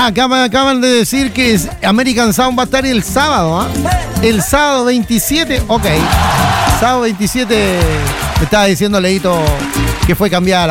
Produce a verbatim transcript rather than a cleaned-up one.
Ah, acá me acaban de decir que es American Sound va a estar el sábado, ¿ah? ¿eh? El sábado veintisiete, ok. Sábado veintisiete, me estaba diciendo Leito que fue cambiada